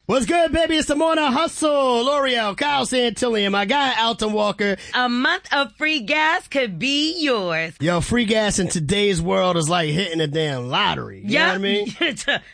What's good, baby? It's the Morning Hustle. L'Oreal, Kyle Santillan, my guy, Alton Walker. A month of free gas could be yours. Yo, free gas in today's world is like hitting a damn lottery. You know what I mean?